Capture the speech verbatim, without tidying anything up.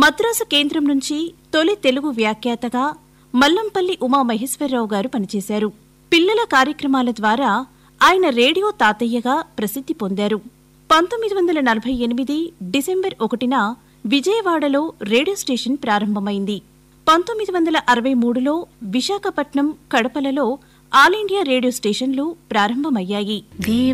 మద్రాసు కేంద్రం నుంచి తొలి తెలుగు వ్యాఖ్యాతగా మల్లంపల్లి ఉమామహేశ్వరరావు గారు పనిచేశారు. పిల్లల కార్యక్రమాల ద్వారా ఆయన రేడియో తాతయ్యగా ప్రసిద్ధి పొందారు. పంతొమ్మిది వందల నలభై ఎనిమిది డిసెంబర్ ఒకటిన విజయవాడలో రేడియో స్టేషన్ ప్రారంభమైంది. పంతొమ్మిది వందల అరవై మూడులో విశాఖపట్నం, కడపలలో ఆల్ ఇండియా రేడియో స్టేషన్లు ప్రారంభమయ్యాయి.